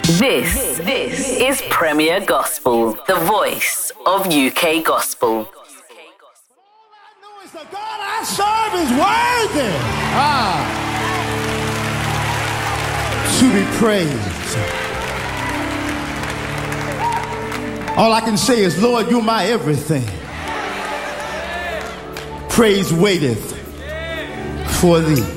This is Premier Gospel, the voice of UK Gospel. All I know is the God I serve is worthy to be praised. All I can say is, Lord, you're my everything. Praise waiteth for thee.